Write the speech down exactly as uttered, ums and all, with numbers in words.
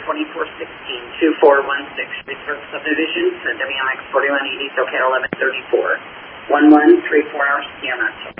twenty-four sixteen, two four one six, Reserve Subdivision, W N X forty-one eighty, SoCal eleven thirty-four, one one three four hours, Sierra.